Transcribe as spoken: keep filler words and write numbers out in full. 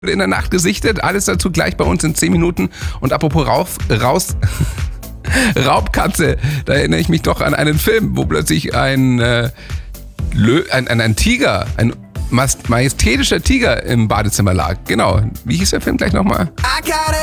in der Nacht gesichtet. Alles dazu gleich bei uns in zehn Minuten. Und apropos rauf, raus... Raubkatze, da erinnere ich mich doch an einen Film, wo plötzlich ein, äh, Lö- ein, ein, ein Tiger, ein majestätischer Tiger im Badezimmer lag. Genau. Wie hieß der Film gleich nochmal?